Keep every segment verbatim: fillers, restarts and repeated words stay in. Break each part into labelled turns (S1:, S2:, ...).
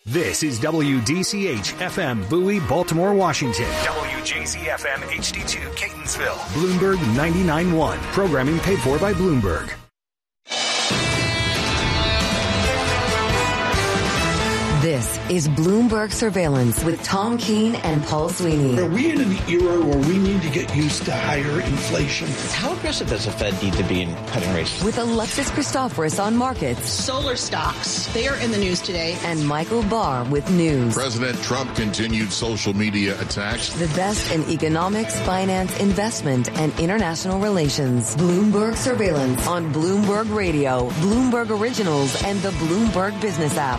S1: This is W D C H F M Bowie, Baltimore, Washington. W J Z F M H D two, Catonsville. Bloomberg ninety-nine point one. Programming paid for by Bloomberg.
S2: This is Bloomberg Surveillance with Tom Keene and Paul Sweeney.
S3: Are we in an era where we need to get used to higher inflation?
S4: How aggressive does the Fed need to be in cutting rates?
S2: With Alexis Christoforous on markets.
S5: Solar stocks, they are in the news today.
S2: And Michael Barr with news.
S6: President Trump continued social media attacks.
S2: The best in economics, finance, investment, and international relations. Bloomberg Surveillance on Bloomberg Radio, Bloomberg Originals, and the Bloomberg Business app.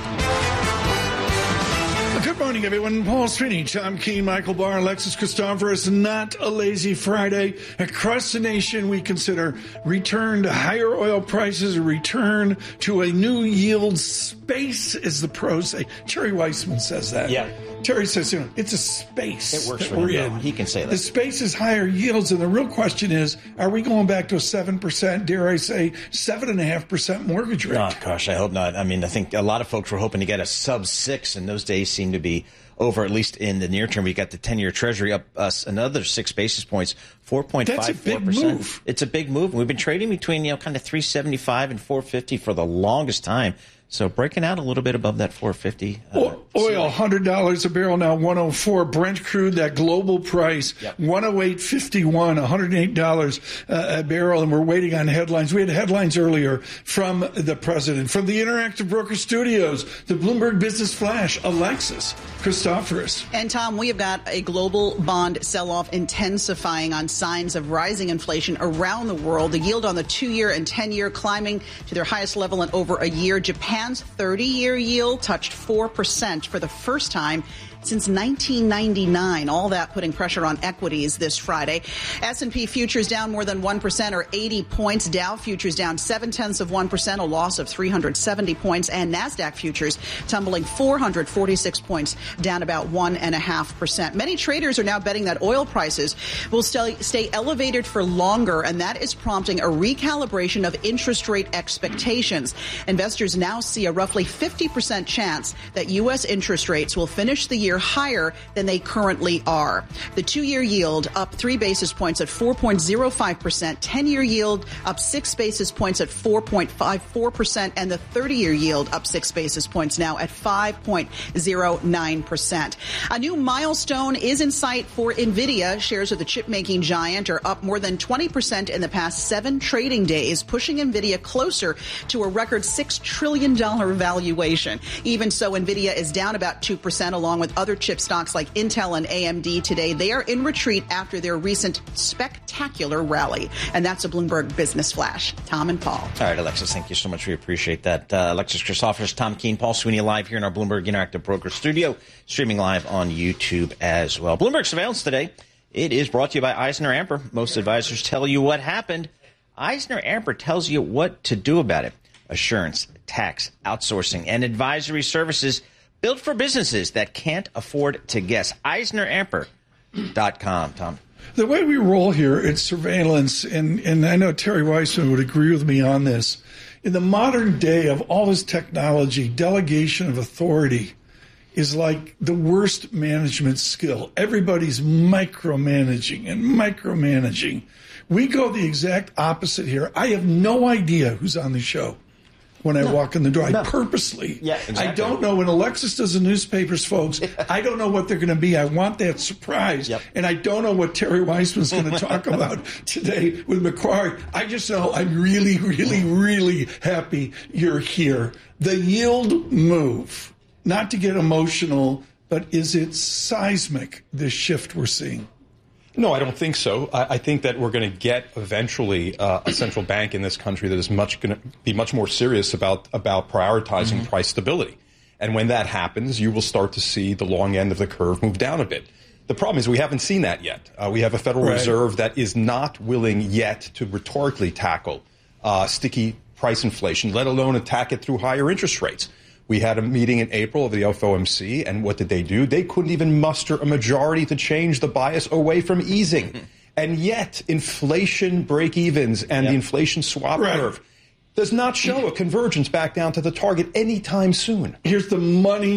S3: Good morning, everyone. Paul Sweeney, Tom Keene, Michael Barr, Alexis Christoforous. Not a lazy Friday. Across the nation, we consider return to higher oil prices, a return to a new yield space, as the pros say. Terry Weissman says that.
S4: Yeah.
S3: Terry says, you know, it's a space
S4: it works
S3: that
S4: for
S3: we're
S4: him,
S3: in.
S4: He can say that.
S3: The space is higher yields, and the real question is, are we going back to a seven percent, dare I say, seven point five percent mortgage rate?
S4: Oh, gosh, I hope not. I mean, I think a lot of folks were hoping to get a sub six, and those days seem to be over, at least in the near term. We got the ten-year Treasury up us another six basis points, four point five four percent.
S3: That's a big move.
S4: It's a big move. We've been trading between, you know, kind of three seventy-five and four fifty for the longest time. So breaking out a little bit above that four fifty. Uh,
S3: Oil, one hundred dollars a barrel now, one oh four. Brent crude, that global price,
S4: yep.
S3: one oh eight fifty-one, one hundred eight dollars uh, a barrel. And we're waiting on headlines. We had headlines earlier from the president, from the Interactive Broker Studios, the Bloomberg Business Flash, Alexis Christoforous.
S5: And Tom, we have got a global bond sell-off intensifying on signs of rising inflation around the world. The yield on the two-year and ten-year climbing to their highest level in over a year. Japan's thirty-year yield touched four percent for the first time since nineteen ninety-nine. All that putting pressure on equities this Friday. S and P futures down more than one percent or eighty points. Dow futures down seven-tenths of one percent, a loss of three hundred seventy points. And NASDAQ futures tumbling four hundred forty-six points, down about one point five percent. Many traders are now betting that oil prices will stay, stay elevated for longer, and that is prompting a recalibration of interest rate expectations. Investors now see a roughly fifty percent chance that U S interest rates will finish the year higher than they currently are. The two-year yield up three basis points at four point oh five percent, ten-year yield up six basis points at four point five four percent, and the thirty-year yield up six basis points now at five point oh nine percent. A new milestone is in sight for NVIDIA. Shares of the chip-making giant are up more than twenty percent in the past seven trading days, pushing NVIDIA closer to a record six trillion dollars valuation. Even so, NVIDIA is down about two percent, along with other chip stocks like Intel and A M D today. They are in retreat after their recent spectacular rally. And that's a Bloomberg Business Flash. Tom and Paul.
S4: All right, Alexis, thank you so much. We appreciate that. Uh, Alexis Christoforous, Tom Keene, Paul Sweeney live here in our Bloomberg Interactive Broker Studio, streaming live on YouTube as well. Bloomberg Surveillance today, it is brought to you by Eisner Amper. Most advisors tell you what happened. Eisner Amper tells you what to do about it. Assurance, tax, outsourcing, and advisory services built for businesses that can't afford to guess. Eisner Amper dot com, Tom.
S3: The way we roll here, it's surveillance, and, and I know Terry Weissman would agree with me on this. In the modern day of all this technology, delegation of authority is like the worst management skill. Everybody's micromanaging and micromanaging. We go the exact opposite here. I have no idea who's on the show when I no. walk in the door. No. I purposely.
S4: Yeah, exactly.
S3: I don't know. When Alexis does the newspapers, folks, I don't know what they're going to be. I want that surprise. Yep. And I don't know what Terry Weissman's going to talk about today with Macquarie. I just know I'm really, really, really happy you're here. The yield move, not to get emotional, but is it seismic, this shift we're seeing?
S7: No, I don't think so. I, I think that we're going to get eventually uh, a central bank in this country that is much going to be much more serious about about prioritizing mm-hmm. price stability. And when that happens, you will start to see the long end of the curve move down a bit. The problem is we haven't seen that yet. Uh, we have a Federal right. Reserve that is not willing yet to rhetorically tackle uh, sticky price inflation, let alone attack it through higher interest rates. We had a meeting in April of the F O M C, and what did they do? They couldn't even muster a majority to change the bias away from easing. Mm-hmm. And yet, inflation break-evens and
S4: yep.
S7: the inflation swap
S3: right.
S7: curve does not show a convergence back down to the target anytime soon.
S3: Here's the money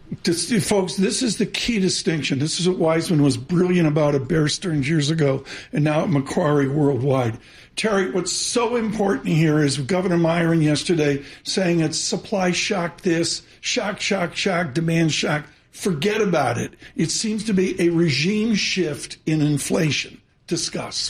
S3: This, folks, this is the key distinction. This is what Wiseman was brilliant about at Bear Stearns years ago and now at Macquarie worldwide. Terry, what's so important here is Governor Myron yesterday saying it's supply shock this, shock, shock, shock, demand shock. Forget about it. It seems to be a regime shift in inflation. Discuss.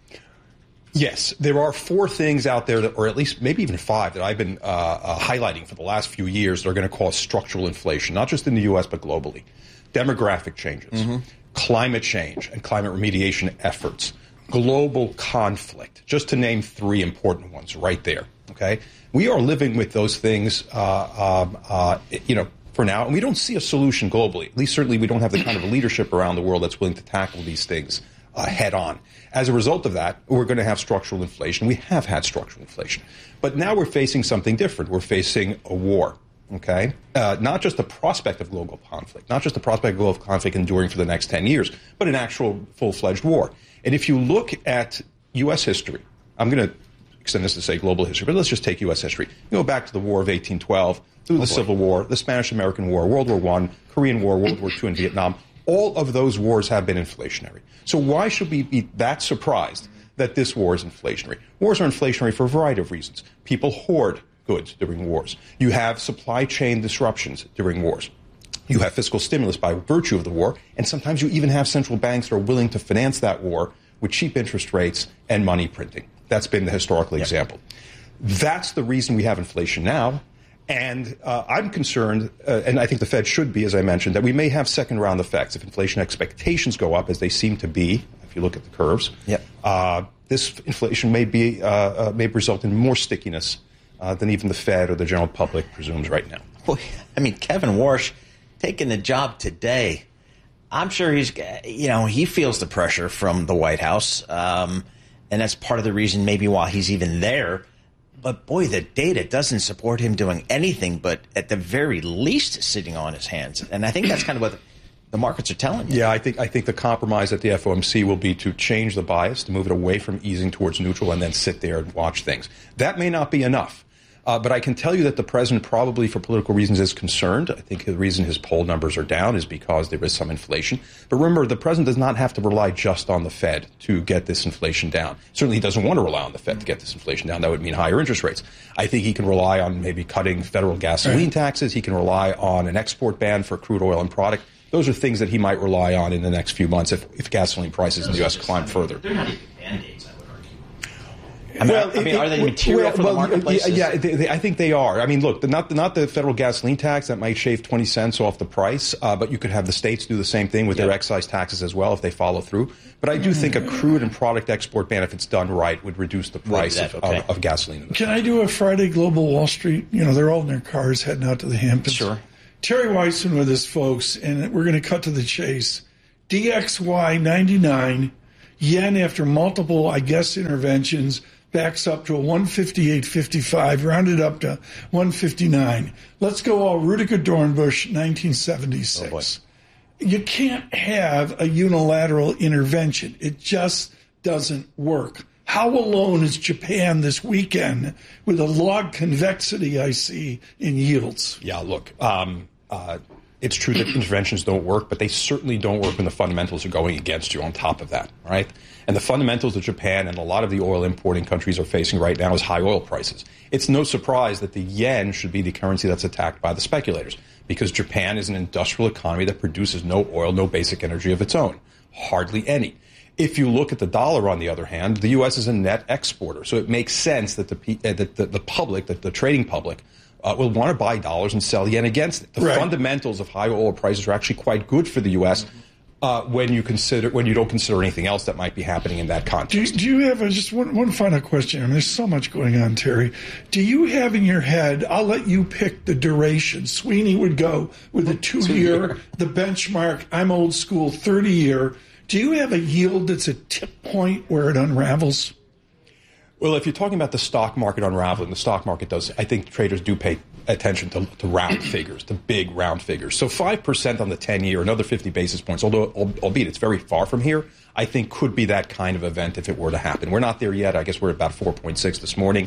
S7: Yes, there are four things out there, that, or at least maybe even five, that I've been uh, uh, highlighting for the last few years that are going to cause structural inflation, not just in the U S, but globally. Demographic changes, mm-hmm. climate change and climate remediation efforts, global conflict, just to name three important ones right there, okay? We are living with those things, uh, um, uh, you know, for now, and we don't see a solution globally. At least certainly we don't have the kind of leadership around the world that's willing to tackle these things uh, head on. As a result of that, we're going to have structural inflation. We have had structural inflation. But now we're facing something different. We're facing a war, okay? Uh, not just the prospect of global conflict, not just the prospect of global conflict enduring for the next ten years, but an actual full-fledged war. And if you look at U S history, I'm going to extend this to say global history, but let's just take U S history. You go back to the War of eighteen twelve, through the oh Civil War, the Spanish-American War, World War One, Korean War, World War Two, and Vietnam. All of those wars have been inflationary. So why should we be that surprised that this war is inflationary? Wars are inflationary for a variety of reasons. People hoard goods during wars. You have supply chain disruptions during wars. You have fiscal stimulus by virtue of the war, and sometimes you even have central banks that are willing to finance that war with cheap interest rates and money printing. That's been the historical yep. example. That's the reason we have inflation now. And uh, I'm concerned, uh, and I think the Fed should be, as I mentioned, that we may have second-round effects. If inflation expectations go up, as they seem to be, if you look at the curves, yep. uh, this inflation may be uh, uh, may result in more stickiness uh, than even the Fed or the general public presumes right now.
S4: Boy, I mean, Kevin Warsh taking the job today. I'm sure he's, you know, he feels the pressure from the White House, um, and that's part of the reason maybe why he's even there. But, boy, the data doesn't support him doing anything but, at the very least, sitting on his hands. And I think that's kind of what the markets are telling you.
S7: Yeah, I think I think the compromise at the F O M C will be to change the bias, to move it away from easing towards neutral, and then sit there and watch things. That may not be enough. Uh, but I can tell you that the president probably, for political reasons, is concerned. I think the reason his poll numbers are down is because there is some inflation. But remember, the president does not have to rely just on the Fed to get this inflation down. Certainly he doesn't want to rely on the Fed to get this inflation down. That would mean higher interest rates. I think he can rely on maybe cutting federal gasoline taxes. He can rely on an export ban for crude oil and product. Those are things that he might rely on in the next few months if, if gasoline prices in the U S climb further.
S4: They're not even Band-Aids, I would argue. I mean, well, I mean, it, are they material well, for the well, marketplace?
S7: Yeah, yeah they, they, I think they are. I mean, look, the, not, the, not the federal gasoline tax. That might shave twenty cents off the price, uh, but you could have the states do the same thing with yep. their excise taxes as well if they follow through. But I do mm. think a crude and product export ban, if it's done right, would reduce the price that, of, okay. of, of gasoline.
S3: Can I do a Friday Global Wall Street? You know, they're all in their cars heading out to the Hamptons.
S4: Sure.
S3: Terry Weissman with us, folks, and we're going to cut to the chase. D X Y ninety-nine, yen after multiple, I guess, interventions, backs up to a one fifty-eight fifty-five, rounded up to one fifty-nine. Let's go all Rudiger Dornbusch, nineteen seventy-six. Oh, you can't have a unilateral intervention. It just doesn't work. How alone is Japan this weekend with a log convexity I see in yields?
S7: Yeah, look, um, uh, it's true that interventions don't work, but they certainly don't work when the fundamentals are going against you on top of that, right? And the fundamentals of Japan and a lot of the oil importing countries are facing right now is high oil prices. It's no surprise that the yen should be the currency that's attacked by the speculators because Japan is an industrial economy that produces no oil, no basic energy of its own, hardly any. If you look at the dollar, on the other hand, the U S is a net exporter. So it makes sense that the, uh, that the, the public, that the trading public, uh, will want to buy dollars and sell yen against it. The right. fundamentals of high oil prices are actually quite good for the U S uh, when you consider when you don't consider anything else that might be happening in that context.
S3: Do you, do you have a, just one, one final question? I mean, there's so much going on, Terry. Do you have in your head, I'll let you pick the duration. Sweeney would go with the two-year, the benchmark. I'm old school, thirty-year. Do you have a yield that's a tip point where it unravels?
S7: Well, if you're talking about the stock market unraveling, the stock market does, I think traders do pay attention to, to round figures, to big round figures. So five percent on the ten-year, another fifty basis points, although albeit it's very far from here, I think could be that kind of event if it were to happen. We're not there yet. I guess we're at about four point six this morning.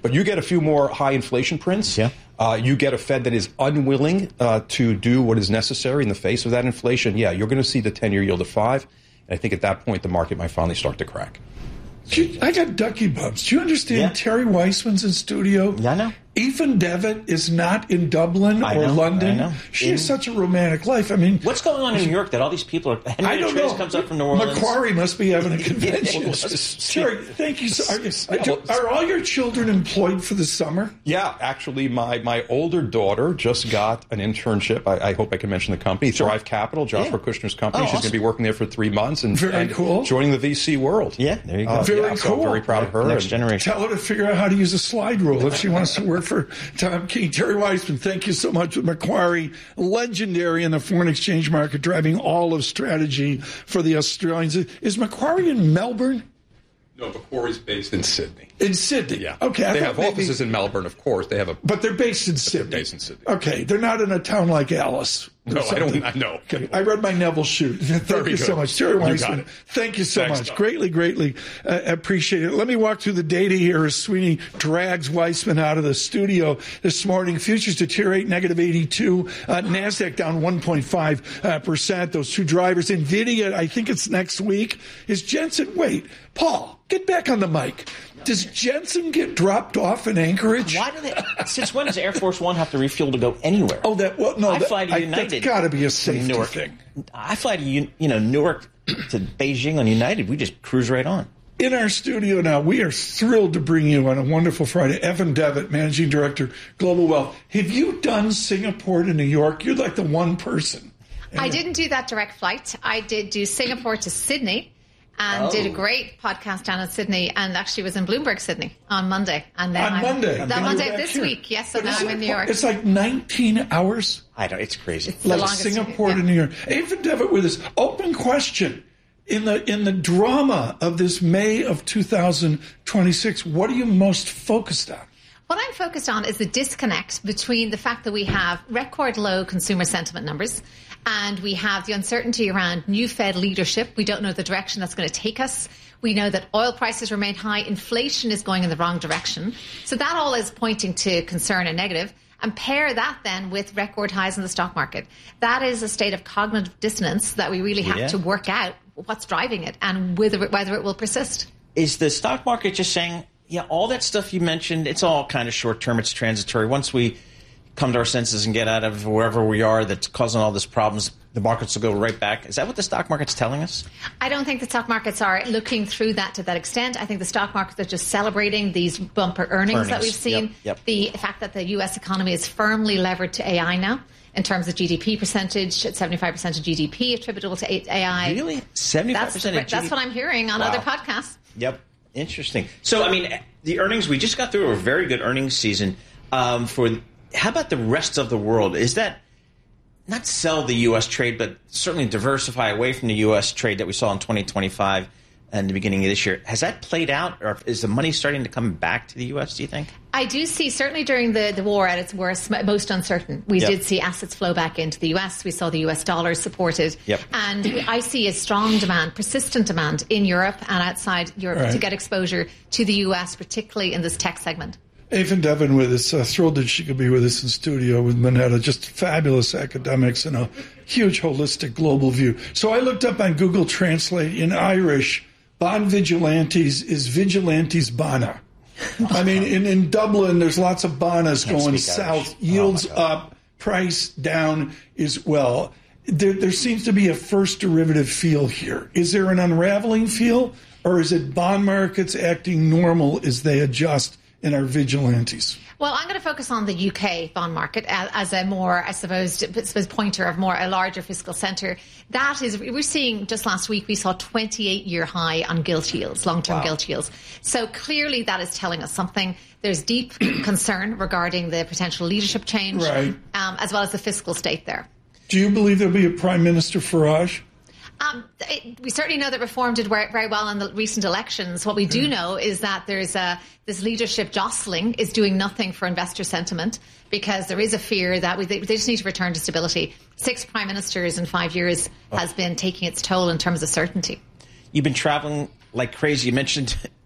S7: But you get a few more high inflation prints.
S4: Yeah.
S7: Uh, you get a Fed that is unwilling uh, to do what is necessary in the face of that inflation. Yeah, you're going to see the ten-year yield at five. And I think at that point, the market might finally start to crack.
S3: You, I got ducky bumps. Do you understand?
S4: Yeah.
S3: Terry Weissman's in studio.
S4: Yeah, I know.
S3: Ethan Devitt is not in Dublin
S4: I
S3: or
S4: know,
S3: London.
S4: I know.
S3: She
S4: in,
S3: has such a romantic life. I mean,
S4: what's going on in New York that all these people are? Henry
S3: I don't
S4: Trace
S3: know.
S4: comes up from New Orleans.
S3: Macquarie must be having a convention.
S7: Well,
S3: Terry, thank you. So, are, do, are all your children employed for the summer?
S7: Yeah, actually, my, my older daughter just got an internship. I, I hope I can mention the company, Thrive Capital, Joshua
S4: Yeah.
S7: Kushner's company.
S4: Oh,
S7: She's
S4: awesome.
S7: going to be working there for three months and,
S3: Very
S7: and
S3: cool.
S7: joining the V C world.
S4: Yeah, there you go.
S7: Uh,
S3: Very
S7: yeah, so
S3: cool.
S7: I'm very proud of her.
S4: Next
S7: and-
S4: generation.
S3: Tell her to figure out how to use a slide rule if she wants to work for Tom King. Terry Weissman, thank you so much with Macquarie, legendary in the foreign exchange market, driving all of strategy for the Australians. Is Macquarie in Melbourne?
S7: No, Macquarie's based in Sydney.
S3: In Sydney.
S7: Yeah.
S3: Okay. I
S7: They
S3: thought
S7: have
S3: maybe-
S7: offices in Melbourne, of course. They have a.
S3: But they're based in Sydney.
S7: based in Sydney.
S3: Okay. They're not in a town like Alice. or
S7: No, I don't.
S3: something.
S7: I know.
S3: Okay. I read my Neville shoot. Thank
S7: Very
S3: you
S7: good.
S3: so much. Terry
S7: You got
S3: Weissman,
S7: it.
S3: thank you so
S7: Thanks,
S3: much.
S7: Tom.
S3: Greatly, greatly uh, appreciate it. Let me walk through the data here as Sweeney drags Weissman out of the studio this morning. Futures deteriorate negative eighty-two. Uh, NASDAQ down one point five percent. Those two drivers. NVIDIA, I think it's next week. Is Jensen, wait, Paul, get back on the mic. Does Jensen get dropped off in Anchorage?
S4: Why do they? Since when does Air Force One have to refuel to go anywhere?
S3: Oh, that well, no.
S4: I
S3: that,
S4: fly to
S3: I,
S4: United.
S3: That's got to be a
S4: from
S3: safety
S4: Newark.
S3: thing.
S4: I fly to you know Newark to Beijing on United. We just cruise right on.
S3: In our studio now, we are thrilled to bring you on a wonderful Friday. Evan Devitt, Managing Director, Global Wealth. Have you done Singapore to New York? You're like the one person.
S8: I didn't do that direct flight. I did do Singapore to Sydney and
S3: Oh.
S8: did a great podcast down in Sydney and actually was in Bloomberg, Sydney on Monday. And then
S3: On
S8: I'm,
S3: Monday.
S8: That
S3: Then
S8: Monday
S3: you're
S8: of
S3: back
S8: this
S3: here.
S8: week. Yes, so
S3: But
S8: now
S3: it's
S8: I'm
S3: like-
S8: in New York.
S3: It's like nineteen hours.
S4: I don't. It's crazy.
S8: It's the
S3: Like
S8: longest-
S3: Singapore
S8: yeah.
S3: to New York. Evan Devitt with us. Open question. In the in the drama of this May of two thousand twenty-six, what are you most focused on?
S8: What I'm focused on is the disconnect between the fact that we have record low consumer sentiment numbers and we have the uncertainty around new Fed leadership. We don't know the direction that's going to take us. We know that oil prices remain high. Inflation is going in the wrong direction. So that all is pointing to concern and negative. And pair that then with record highs in the stock market. That is a state of cognitive dissonance that we really have
S4: Yeah.
S8: to work out what's driving it and whether it, whether it will persist.
S4: Is the stock market just saying, yeah, all that stuff you mentioned, it's all kind of short term, it's transitory. Once we come to our senses and get out of wherever we are that's causing all these problems, the markets will go right back. Is that what the stock market's telling us?
S8: I don't think the stock markets are looking through that to that extent. I think the stock markets are just celebrating these bumper earnings,
S4: Earnings,
S8: that we've seen.
S4: yep, yep.
S8: The fact that the U S economy is firmly levered to A I now in terms of G D P percentage, seventy-five percent of G D P attributable to A I.
S4: Really? seventy-five
S8: That's,
S4: percent of G D P?
S8: that's what I'm hearing on
S4: Wow.
S8: other podcasts.
S4: Yep. Interesting. So, I mean, the earnings, we just got through a very good earnings season. Um, for how about the rest of the world? Is that not sell the U S trade, but certainly diversify away from the U S trade that we saw in twenty twenty-five and the beginning of this year? Has that played out, or is the money starting to come back to the U S, do you think?
S8: I do see, certainly during the, the war at its worst, most uncertain, we
S4: Yep.
S8: did see assets flow back into the U S. We saw the U S dollar supported.
S4: Yep.
S8: And I see a strong demand, persistent demand in Europe and outside Europe
S3: Right.
S8: to get exposure to the U S, particularly in this tech segment.
S3: Evan Devin with us. Uh, thrilled that she could be with us in studio with Minetta. Just fabulous academics and a huge holistic global view. So I looked up on Google Translate in Irish, Bon Vigilantes is Vigilantes Bana. I mean, in, in Dublin, there's lots of Banas
S4: Can't
S3: going
S4: speak Irish.
S3: south. Yields
S4: Oh, my God.
S3: up, price down as well. There, there seems to be a first derivative feel here. Is there an unraveling feel, or is it bond markets acting normal as they adjust in our vigilantes?
S8: Well, I'm going to focus on the U K bond market as, as a more, I suppose, I suppose, pointer of more a larger fiscal centre. That is, we're seeing just last week we saw twenty-eight year high on gilt yields, long-term
S4: Wow.
S8: gilt yields. So clearly that is telling us something. There's deep concern regarding the potential leadership change,
S3: Right.
S8: um, as well as the fiscal state there.
S3: Do you believe there'll be a Prime Minister Farage?
S8: Um, it, we certainly know that Reform did very, very well in the recent elections. What we do know is that there's a, this leadership jostling is doing nothing for investor sentiment because there is a fear that we, they, they just need to return to stability. Six prime ministers in five years has been taking its toll in terms of certainty.
S4: You've been traveling like crazy. You mentioned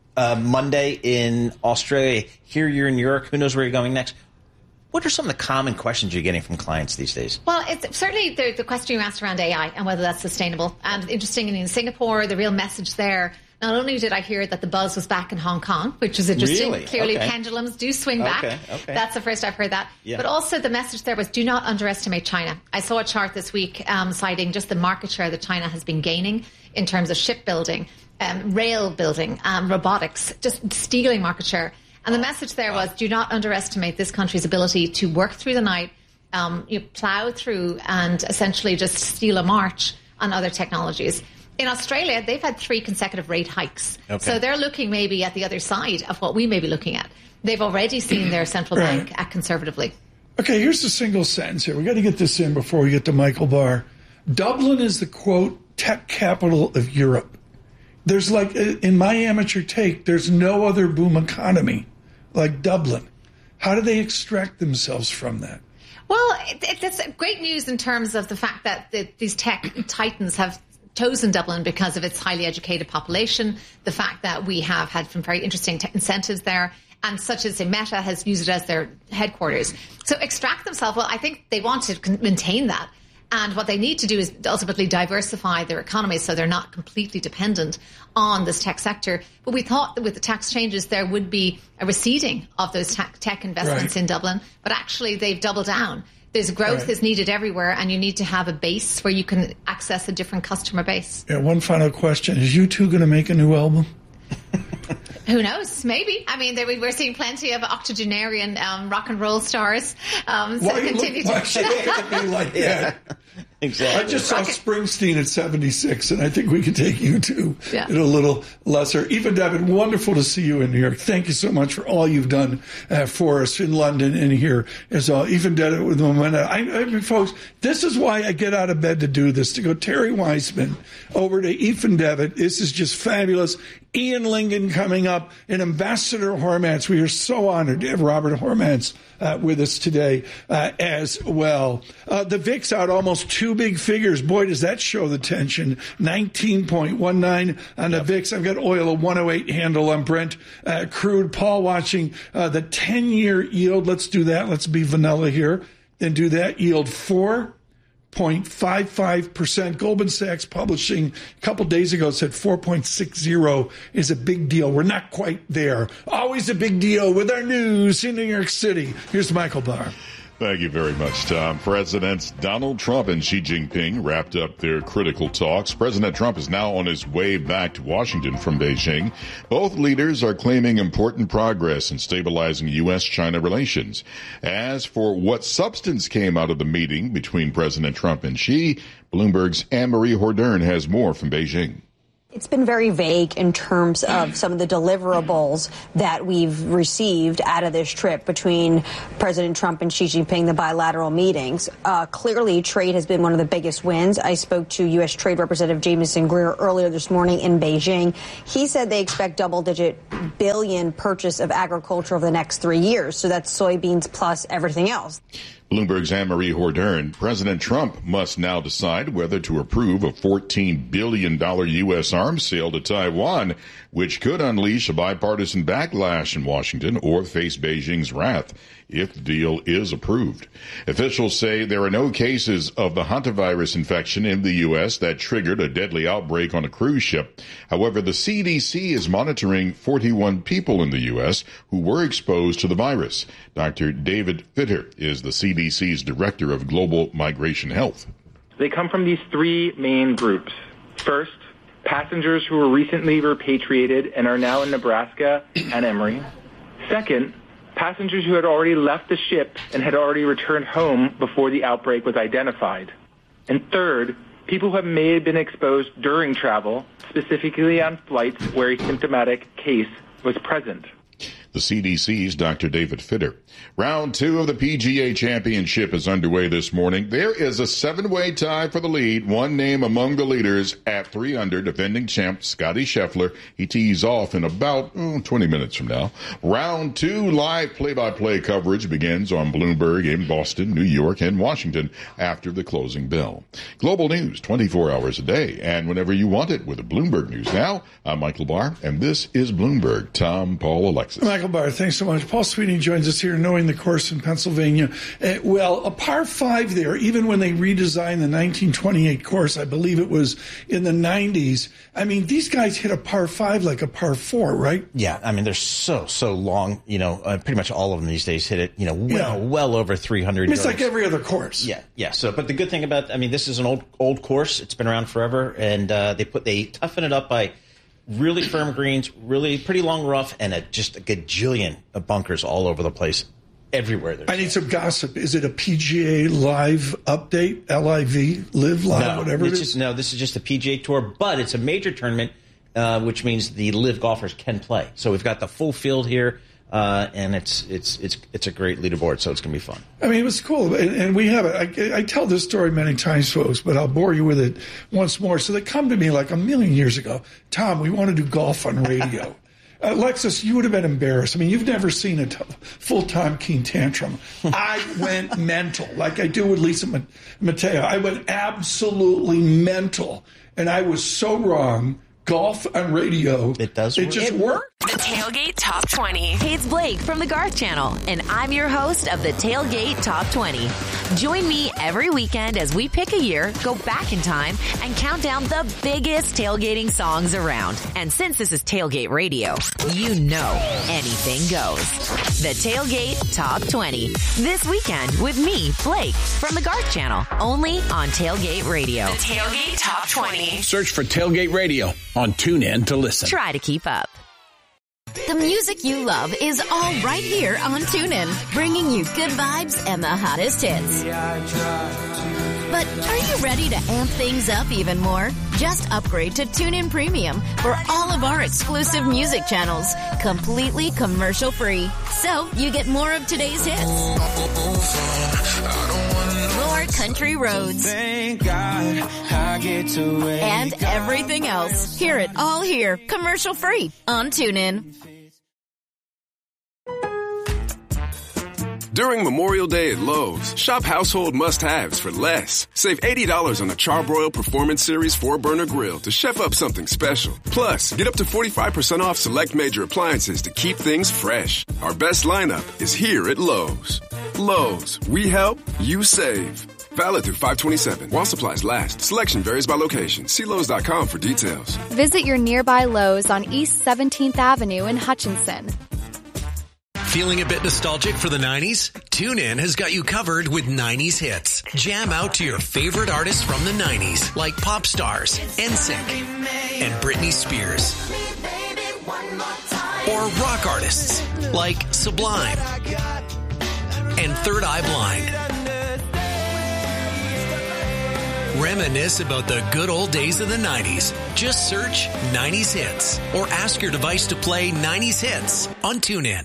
S4: uh, Monday in Australia. Here you're in Europe. Who knows where you're going next? What are some of the common questions you're getting from clients these days? Well,
S8: it's certainly the, the question you asked around A I and whether that's sustainable. And interestingly, in Singapore, the real message there, not only did I hear that the buzz was back in Hong Kong, which was interesting.
S4: Really?
S8: Clearly,
S4: okay.
S8: pendulums do swing back.
S4: Okay, okay.
S8: That's the first I've heard that.
S4: Yeah.
S8: But also the message there was do not underestimate China. I saw a chart this week um, citing just the market share that China has been gaining in terms of shipbuilding, um, rail building, um, robotics, just stealing market share. And the message there was do not underestimate this country's ability to work through the night, um, you plow through and essentially just steal a march on other technologies. In Australia, they've had three consecutive rate hikes. Okay. So they're looking maybe at the other side of what we may be looking at. They've already seen their central
S3: right.
S8: bank act conservatively.
S3: Okay, here's a single sentence here. We got to get this in before we get to Michael Barr. Dublin is the, quote, tech capital of Europe. There's like, in my amateur take, there's no other boom economy like Dublin. How do they extract themselves from that?
S8: Well, it, it's great news in terms of the fact that the, these tech titans have chosen Dublin because of its highly educated population, the fact that we have had some very interesting te- incentives there, and such as Meta has used it as their headquarters. So extract themselves, well, I think they want to con- maintain that. And what they need to do is ultimately diversify their economy so they're not completely dependent on this tech sector. But we thought that with the tax changes, there would be a receding of those tech, tech investments right. in Dublin. But actually, they've doubled down. There's growth right. is needed everywhere, and you need to have a base where you can access a different customer base.
S3: Yeah, one final question. Is U two going to make a new album?
S8: Who knows? Maybe. I mean, there, we're seeing plenty of octogenarian um, rock and roll stars. Um, so
S3: why
S8: continue
S3: look, why
S8: to
S3: should look at me like
S4: yeah.
S3: that?
S4: Exactly.
S3: I just saw Springsteen at seventy-six, and I think we can take you two
S8: yeah.
S3: at a little lesser. Eva David, wonderful to see you in New York. Thank you so much for all you've done uh, for us in London and here as well. Eva David with Momentum. I, I mean, folks, this is why I get out of bed to do this, to go Terry Weissman over to Ethan Devitt. This is just fabulous. Ian Lingan coming up, and Ambassador Hormats. We are so honored to have Robert Hormats uh, with us today uh, as well. Uh, the V I X out almost two big figures. Boy, does that show the tension. nineteen point one nine on the yep. V I X. I've got oil, a one oh eight handle on Brent. Uh, crude. Paul watching uh, the ten-year yield. Let's do that. Let's be vanilla here and do that. Yield four. zero point five five percent. Goldman Sachs Publishing a couple days ago said four point six zero is a big deal. We're not quite there. Always a big deal with our news in New York City. Here's Michael Barr.
S6: Thank you very much, Tom. Presidents Donald Trump and Xi Jinping wrapped up their critical talks. President Trump is now on his way back to Washington from Beijing. Both leaders are claiming important progress in stabilizing U S China relations. As for what substance came out of the meeting between President Trump and Xi, Bloomberg's Anne-Marie Hordern has more from Beijing.
S9: It's been very vague in terms of some of the deliverables that we've received out of this trip between President Trump and Xi Jinping, the bilateral meetings. Uh, clearly, trade has been one of the biggest wins. I spoke to U S. Trade Representative Jamieson Greer earlier this morning in Beijing. He said they expect double-digit billion purchase of agriculture over the next three years. So that's soybeans plus everything else.
S6: Bloomberg's Anne-Marie Hordern. President Trump must now decide whether to approve a fourteen billion dollars U S arms sale to Taiwan, which could unleash a bipartisan backlash in Washington or face Beijing's wrath if the deal is approved. Officials say there are no cases of the hantavirus infection in the U S that triggered a deadly outbreak on a cruise ship. However, the C D C is monitoring forty-one people in the U S who were exposed to the virus. Doctor David Fitter is the C D C's Director of Global Migration Health.
S10: They come from these three main groups. First, passengers who were recently repatriated and are now in Nebraska and Emory. Second, passengers who had already left the ship and had already returned home before the outbreak was identified. And third, people who may have been exposed during travel, specifically on flights where a symptomatic case was present.
S6: The C D C's Doctor David Fitter. Round two of the P G A Championship is underway this morning. There is a seven-way tie for the lead. One name among the leaders at three under, defending champ Scotty Scheffler. He tees off in about oh, twenty minutes from now. Round two live play-by-play coverage begins on Bloomberg in Boston, New York, and Washington after the closing bell. Global news twenty-four hours a day and whenever you want it with the Bloomberg News Now. I'm Michael Barr, and this is Bloomberg. Tom, Paul, Alexis.
S3: Michael Barr, thanks so much. Paul Sweeney joins us here, knowing the course in Pennsylvania. Uh, well, a par five there, even when they redesigned the nineteen twenty-eight course, I believe it was in the nineties. I mean, these guys hit a par five like a par four, right?
S4: Yeah, I mean, they're so, so long. You know, uh, pretty much all of them these days hit it, you know, well, yeah. well over three hundred.
S3: I mean, it's like every other course.
S4: Yeah, yeah. So, but the good thing about, I mean, this is an old, old course. It's been around forever, and uh, they put, they toughen it up by really firm greens, really pretty long rough, and a, just a gajillion of bunkers all over the place, everywhere. There's
S3: I need some gossip. Is it a P G A Live update? L I V, Live Live,
S4: no,
S3: whatever
S4: it's
S3: it is?
S4: Just, no, this is just a P G A Tour, but it's a major tournament, uh, which means the Live golfers can play. So we've got the full field here. Uh, and it's it's it's it's a great leaderboard, so it's going to be fun. I
S3: mean, it was cool, and, and we have it. I, I tell this story many times, folks, but I'll bore you with it once more. So they come to me like a million years ago, Tom, we want to do golf on radio. Alexis, you would have been embarrassed. I mean, you've never seen a t- full-time Keen tantrum. I went mental, like I do with Lisa Mateo. I went absolutely mental, and I was so wrong. Golf on radio.
S4: It does
S3: It
S4: work.
S3: just
S11: it,
S3: worked.
S11: The Tailgate Top twenty. Hey, it's Blake from the Garth Channel, and I'm your host of the Tailgate Top twenty. Join me every weekend as we pick a year, go back in time, and count down the biggest tailgating songs around. And since this is Tailgate Radio, you know anything goes. The Tailgate Top twenty. This weekend with me, Blake, from the Garth Channel, only on Tailgate Radio. The Tailgate Top twenty.
S12: Search for Tailgate Radio on TuneIn to listen.
S11: Try to keep up. The music you love is all right here on TuneIn, bringing you good vibes and the hottest hits. But are you ready to amp things up even more? Just upgrade to TuneIn Premium for all of our exclusive music channels, completely commercial free. So you get more of today's hits, more country roads,
S13: Thank God I get to
S11: and everything else. Hear it all here, commercial free on TuneIn.
S14: During Memorial Day at Lowe's, shop household must-haves for less. Save eighty dollars on the Charbroil Performance Series four burner grill to chef up something special. Plus, get up to forty-five percent off select major appliances to keep things fresh. Our best lineup is here at Lowe's. Lowe's, we help, you save. Valid through five twenty-seven while supplies last. Selection varies by location. See Lowe's dot com for details.
S15: Visit your nearby Lowe's on East seventeenth Avenue in Hutchinson.
S16: Feeling a bit nostalgic for the nineties? TuneIn has got you covered with nineties hits. Jam out to your favorite artists from the nineties, like pop stars, N Sync, and Britney Spears. Or rock artists, like Sublime and Third Eye Blind. Reminisce about the good old days of the nineties. Just search nineties hits or ask your device to play nineties hits on TuneIn.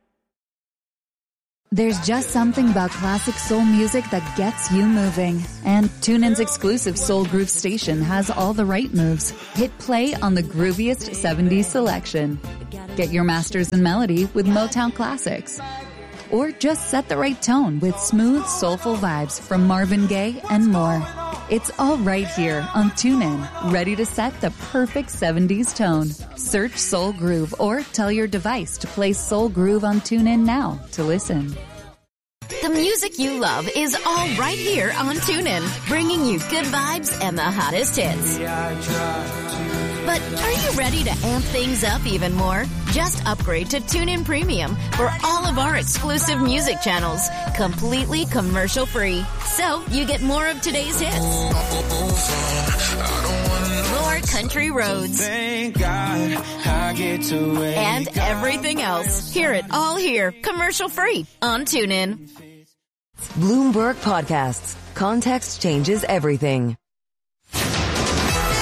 S17: There's just something about classic soul music that gets you moving. And TuneIn's exclusive Soul Groove station has all the right moves. Hit play on the grooviest seventies selection. Get your masters in melody with Motown classics. Or just set the right tone with smooth, soulful vibes from Marvin Gaye and more. It's all right here on TuneIn, ready to set the perfect seventies tone. Search Soul Groove or tell your device to play Soul Groove on TuneIn now to listen.
S11: The music you love is all right here on TuneIn, bringing you good vibes and the hottest hits. But are you ready to amp things up even more? Just upgrade to TuneIn Premium for all of our exclusive music channels, completely commercial free. So you get more of today's hits, more country roads,
S13: Thank God I get to
S11: and everything else. Hear it all here, commercial free on TuneIn.
S2: Bloomberg Podcasts. Context changes everything.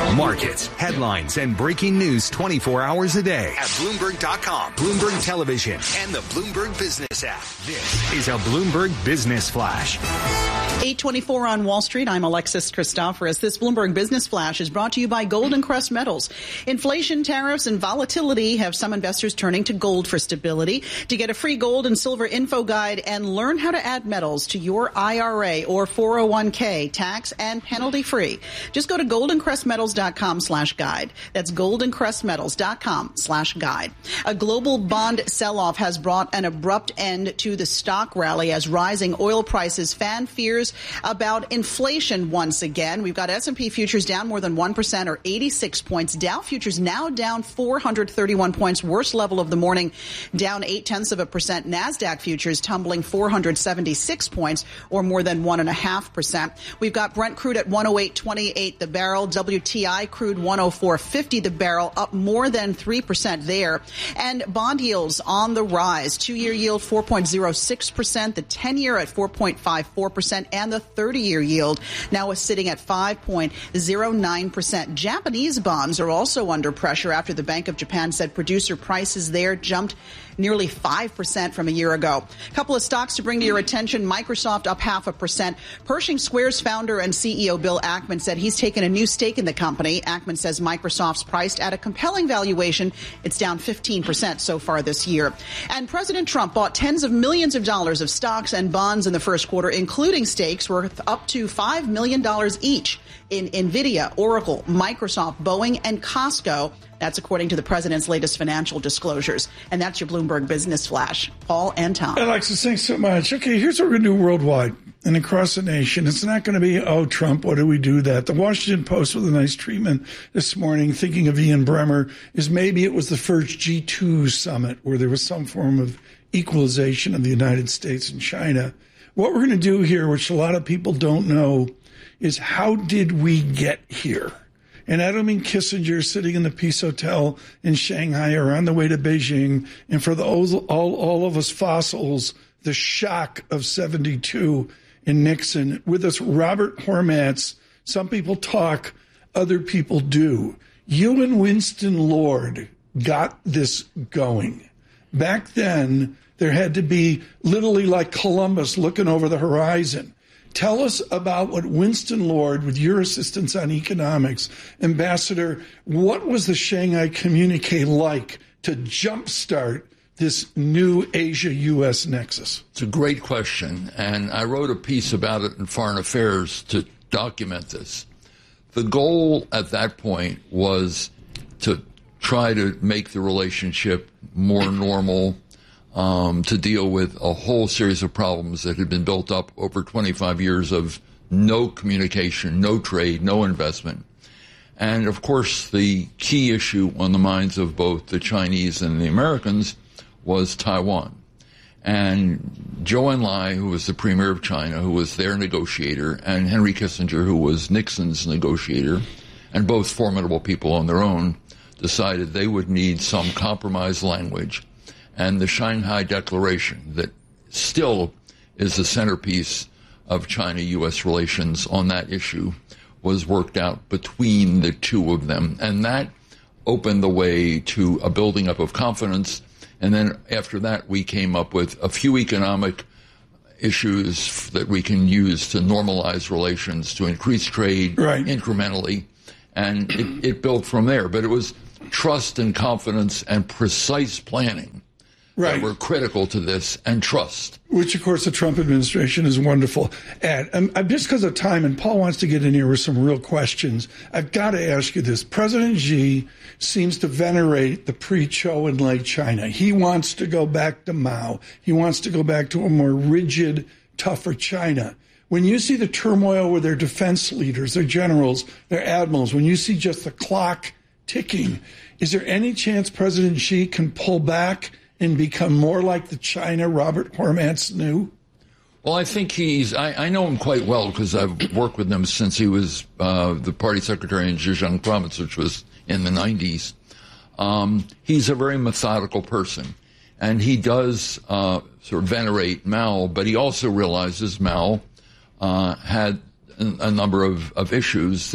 S1: Markets, headlines, and breaking news twenty-four hours a day at Bloomberg dot com, Bloomberg Television, and the Bloomberg Business app. This is a Bloomberg Business Flash.
S5: eight twenty-four on Wall Street. I'm Alexis Christoforous. This Bloomberg Business Flash is brought to you by Golden Crest Metals. Inflation, tariffs, and volatility have some investors turning to gold for stability. To get a free gold and silver info guide and learn how to add metals to your I R A or four oh one k, tax and penalty free, just go to golden crest metals dot com slash guide. That's golden crest metals dot com slash guide. A global bond sell-off has brought an abrupt end to the stock rally as rising oil prices fan fears about inflation once again. We've got S and P futures down more than one percent or eighty-six points. Dow futures now down four hundred thirty-one points, worst level of the morning, down eight tenths of a percent. NASDAQ futures tumbling four hundred seventy-six points or more than one and a half percent. We've got Brent crude at one oh eight twenty-eight the barrel. W T I crude one oh four fifty the barrel, up more than three percent there. And bond yields on the rise. Two-year yield four point oh six percent, the ten-year at four point five four percent, and the thirty-year yield now is sitting at five point oh nine percent. Japanese bonds are also under pressure after the Bank of Japan said producer prices there jumped nearly five percent from a year ago. A couple of stocks to bring to your attention. Microsoft up half a percent. Pershing Square's founder and C E O Bill Ackman said he's taken a new stake in the company. Ackman says Microsoft's priced at a compelling valuation. It's down fifteen percent so far this year. And President Trump bought tens of millions of dollars of stocks and bonds in the first quarter, including stakes worth up to five million dollars each in NVIDIA, Oracle, Microsoft, Boeing, and Costco. That's according to the president's latest financial disclosures. And that's your Bloomberg Business Flash. Paul and Tom.
S3: Alexis, thanks so much. Okay, here's what we're going to do worldwide and across the nation. It's not going to be, oh, Trump, what do we do that? The Washington Post with a nice treatment this morning, thinking of Ian Bremmer, is maybe it was the first G two summit where there was some form of equalization of the United States and China. What we're going to do here, which a lot of people don't know, is how did we get here? And I don't mean Kissinger sitting in the Peace Hotel in Shanghai or on the way to Beijing. And for the all, all, all of us fossils, the shock of seventy-two in Nixon. With us, Robert Hormats. Some people talk, other people do. You and Winston Lord got this going. Back then, there had to be literally like Columbus looking over the horizon. Tell us about what Winston Lord, with your assistance on economics, Ambassador, what was the Shanghai Communique like to jumpstart this new Asia-U S nexus?
S18: It's a great question, and I wrote a piece about it in Foreign Affairs to document this. The goal at that point was to try to make the relationship more normal, Um, to deal with a whole series of problems that had been built up over twenty-five years of no communication, no trade, no investment. And, of course, the key issue on the minds of both the Chinese and the Americans was Taiwan. And Zhou Enlai, who was the premier of China, who was their negotiator, and Henry Kissinger, who was Nixon's negotiator, and both formidable people on their own, decided they would need some compromise language. And the Shanghai Declaration, that still is the centerpiece of China-U S relations on that issue, was worked out between the two of them. And that opened the way to a building up of confidence. And then after that, we came up with a few economic issues that we can use to normalize relations, to increase trade right. incrementally. And it, it built from there. But it was trust and confidence and precise planning right. that were critical to this, and trust.
S3: Which, of course, the Trump administration is wonderful at. Um, just because of time, and Paul wants to get in here with some real questions, I've got to ask you this. President Xi seems to venerate the pre-Zhou Enlai China. He wants to go back to Mao. He wants to go back to a more rigid, tougher China. When you see the turmoil with their defense leaders, their generals, their admirals, when you see just the clock ticking, is there any chance President Xi can pull back and become more like the China Robert Hormats knew?
S18: Well, I think he's, I, I know him quite well because I've worked with him since he was uh, the party secretary in Zhejiang province, which was in the nineties. Um, he's a very methodical person, and he does uh, sort of venerate Mao, but he also realizes Mao uh, had a, a number of, of issues that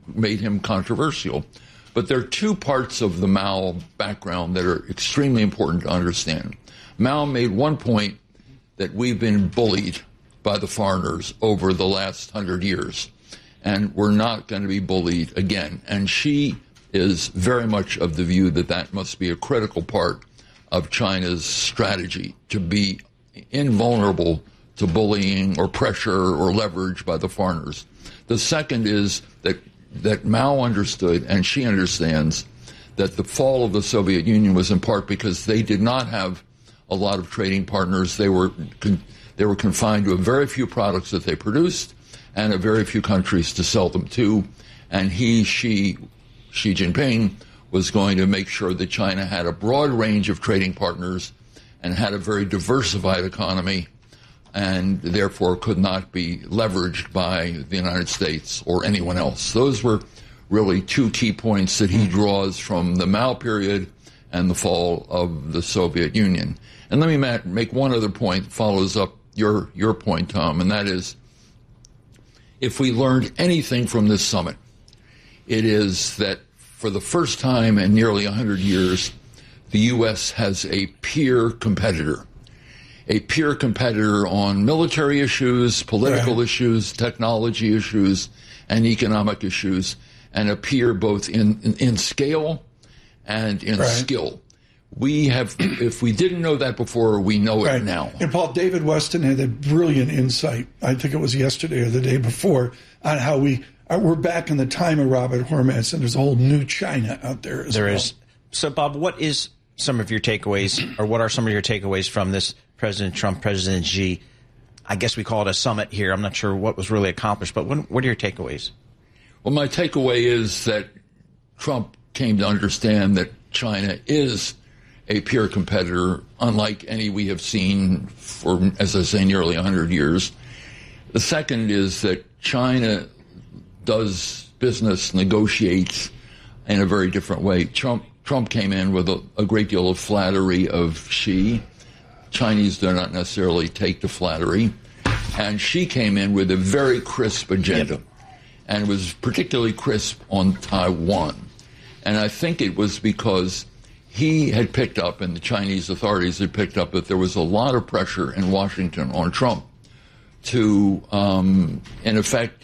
S18: made him controversial. But there are two parts of the Mao background that are extremely important to understand. Mao made one point that we've been bullied by the foreigners over the last hundred years, and we're not going to be bullied again. And she is very much of the view that that must be a critical part of China's strategy, to be invulnerable to bullying or pressure or leverage by the foreigners. The second is that that Mao understood, and she understands, that the fall of the Soviet Union was in part because they did not have a lot of trading partners. They were con- they were confined to a very few products that they produced and a very few countries to sell them to. And he, she, Xi Jinping was going to make sure that China had a broad range of trading partners and had a very diversified economy, and therefore could not be leveraged by the United States or anyone else. Those were really two key points that he draws from the Mao period and the fall of the Soviet Union. And let me make one other point that follows up your, your point, Tom, and that is, if we learned anything from this summit, it is that for the first time in nearly one hundred years, the U S has a peer competitor. A peer competitor on military issues, political right. issues, technology issues, and economic issues, and a peer both in, in, in scale and in right. skill. We have, if we didn't know that before, we know right. it now.
S3: And Paul, David Weston had a brilliant insight, I think it was yesterday or the day before, on how we are, we're back in the time of Robert Hormats, and there's a whole new China out there as
S4: there
S3: well.
S4: Is. So, Bob, what is some of your takeaways, or what are some of your takeaways from this President Trump, President Xi? I guess we call it a summit here. I'm not sure what was really accomplished, but what, what are your takeaways?
S18: Well, my takeaway is that Trump came to understand that China is a peer competitor, unlike any we have seen for, as I say, nearly one hundred years. The second is that China does business, negotiates in a very different way. Trump Trump came in with a, a great deal of flattery of Xi. Chinese do not necessarily take to flattery. And Xi came in with a very crisp agenda, yep. and was particularly crisp on Taiwan. And I think it was because he had picked up, and the Chinese authorities had picked up, that there was a lot of pressure in Washington on Trump to, um, in effect,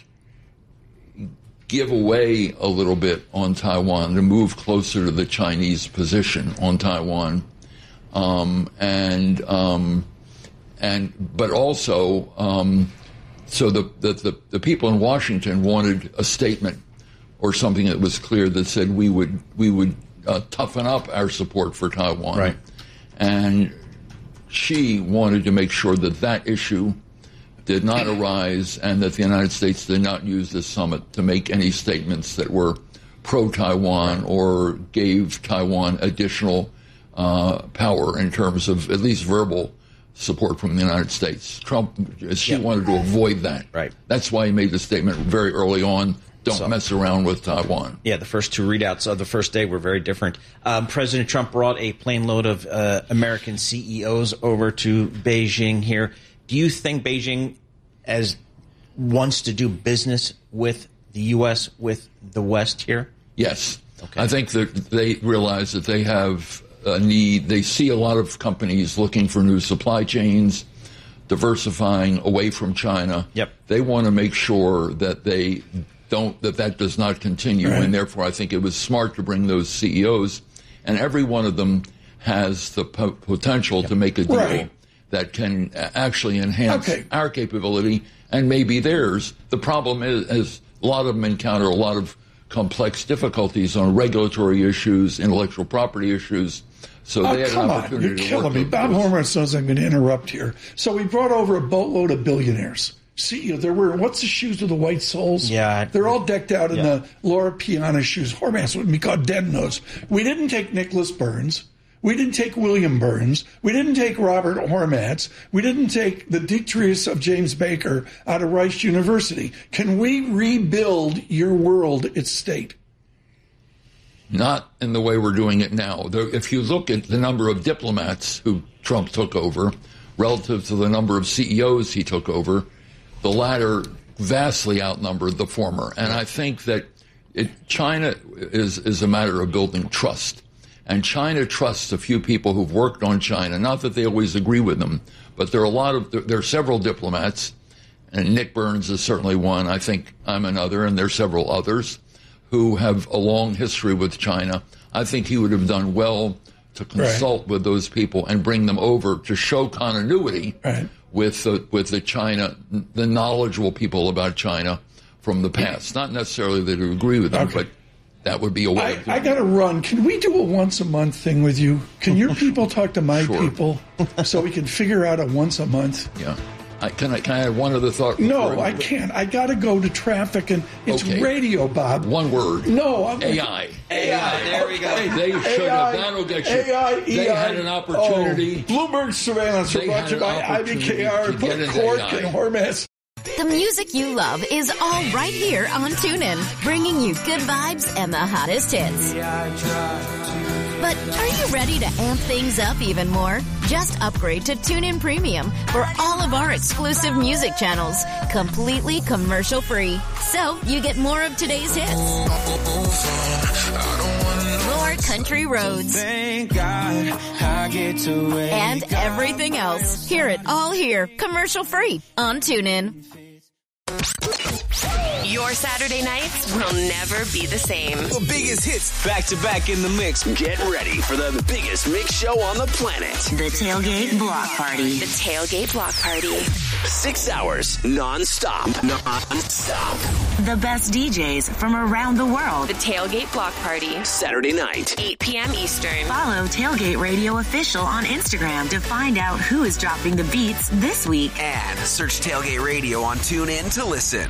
S18: give away a little bit on Taiwan, to move closer to the Chinese position on Taiwan. Um, and, um, and, but also, um, so the, the, the, the people in Washington wanted a statement or something that was clear that said we would, we would, uh, toughen up our support for Taiwan.
S4: Right.
S18: And Xi wanted to make sure that that issue did not arise, and that the United States did not use this summit to make any statements that were pro-Taiwan or gave Taiwan additional uh, power in terms of at least verbal support from the United States. Trump, Xi yep. wanted to avoid that.
S4: Right.
S18: That's why he made the statement very early on, don't so, mess around with Taiwan.
S4: Yeah, the first two readouts of the first day were very different. Um, President Trump brought a plane load of uh, American C E Os over to Beijing here. Do you think Beijing as wants to do business with the U S, with the West here?
S18: Yes.
S4: Okay.
S18: I think that they realize that they have a need. They see a lot of companies looking for new supply chains, diversifying away from China.
S4: Yep.
S18: They want to make sure that they don't, that that does not continue. Right. And therefore, I think it was smart to bring those C E Os. And every one of them has the po- potential yep. to make a deal. Right. That can actually enhance okay. our capability and maybe theirs. The problem is, is a lot of them encounter a lot of complex difficulties on regulatory issues, intellectual property issues. So
S3: oh,
S18: they had
S3: come
S18: an opportunity
S3: on, you're
S18: to
S3: killing
S18: work
S3: me.
S18: with
S3: Bob
S18: those.
S3: Hormats knows I'm going to interrupt here. So we brought over a boatload of billionaires. See, they're wearing, what's the shoes with the white soles?
S4: Yeah.
S3: They're all decked out in
S4: yeah.
S3: the Laura Piana shoes. Hormats would be called dead nose. We didn't take Nicholas Burns. We didn't take William Burns. We didn't take Robert Hormats. We didn't take the Detrius of James Baker out of Rice University. Can we rebuild your world, its state?
S18: Not in the way we're doing it now. If you look at the number of diplomats who Trump took over relative to the number of C E Os he took over, the latter vastly outnumbered the former. And I think that it, China is, is a matter of building trust. And China trusts a few people who've worked on China. Not that they always agree with them, but there are a lot of, there, there are several diplomats, and Nick Burns is certainly one. I think I'm another, and there are several others who have a long history with China. I think he would have done well to consult right. with those people and bring them over to show continuity right. with the, with the China, the knowledgeable people about China from the past. Not necessarily that you agree with them, okay. but that would be a way.
S3: I, I got to run. Can we do a once a month thing with you? Can your people talk to my sure. people so we can figure out a once a month?
S18: Yeah. I, can I can I have one other thought?
S3: No, I can't. I got to go to traffic, and it's okay. radio, Bob.
S18: One word.
S3: No, I'm
S18: A I.
S4: A I. There we go.
S18: They should have. That'll get you.
S3: A I,
S18: they had an opportunity.
S3: Oh, Bloomberg surveillance are brought to you by I B K R, Port Cork, and Hormez.
S11: The music you love is all right here on TuneIn, bringing you good vibes and the hottest hits. But are you ready to amp things up even more? Just upgrade to TuneIn Premium for all of our exclusive music channels, completely commercial-free. So you get more of today's hits. More country roads.
S13: Thank God I get to wake
S11: and everything else. Hear it all here, commercial-free on TuneIn.
S19: Your Saturday nights will never be the same.
S20: The biggest hits back to back in the mix. Get ready for the biggest mix show on the planet.
S19: The Tailgate Block Party. The Tailgate Block Party.
S20: Six hours non-stop. Non-stop.
S19: The best D Js from around the world. The Tailgate Block Party.
S20: Saturday night.
S19: eight p.m. Eastern. Follow Tailgate Radio Official on Instagram to find out who is dropping the beats this week.
S20: And search Tailgate Radio on TuneIn to listen.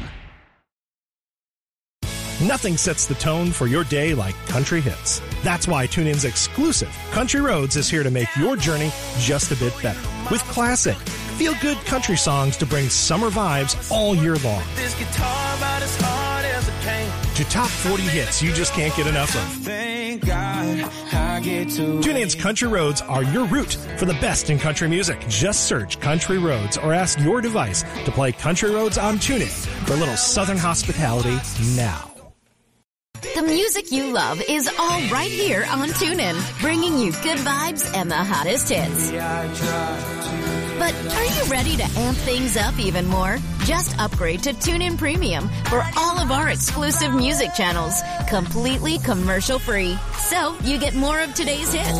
S21: Nothing sets the tone for your day like country hits. That's why TuneIn's exclusive Country Roads is here to make your journey just a bit better. With classic, feel-good country songs to bring summer vibes all year long.
S13: This guitar about as hard as it came.
S21: To top forty hits you just can't get enough of.
S13: Thank God I get to
S21: TuneIn's Country Roads are your route for the best in country music. Just search Country Roads or ask your device to play Country Roads on TuneIn for a little southern hospitality now.
S11: The music you love is all right here on TuneIn, bringing you good vibes and the hottest hits. But are you ready to amp things up even more? Just upgrade to TuneIn Premium for all of our exclusive music channels, completely commercial-free. So you get more of today's hits.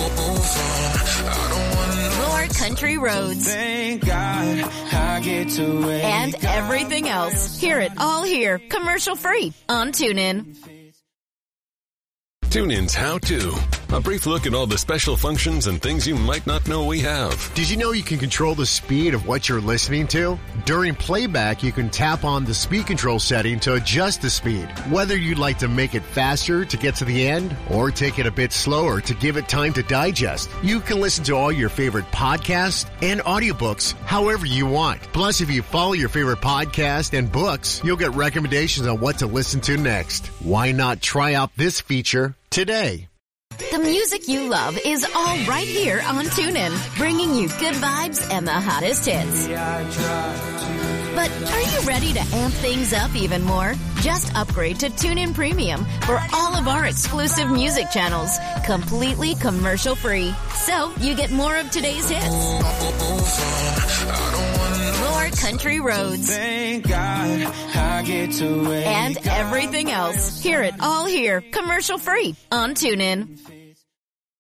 S11: More country roads.
S13: Thank God I get to wake
S11: and everything else. Hear it all here, commercial-free on TuneIn.
S22: TuneIn's How To. A brief look at all the special functions and things you might not know we have.
S23: Did you know you can control the speed of what you're listening to? During playback, you can tap on the speed control setting to adjust the speed. Whether you'd like to make it faster to get to the end or take it a bit slower to give it time to digest, you can listen to all your favorite podcasts and audiobooks however you want. Plus, if you follow your favorite podcast and books, you'll get recommendations on what to listen to next. Why not try out this feature today?
S11: The music you love is all right here on TuneIn, bringing you good vibes and the hottest hits. But are you ready to amp things up even more? Just upgrade to TuneIn Premium for all of our exclusive music channels, completely commercial-free. So you get more of today's hits. More country roads.
S13: Thank God I get to wake
S11: and everything else. Hear it all here, commercial-free on TuneIn.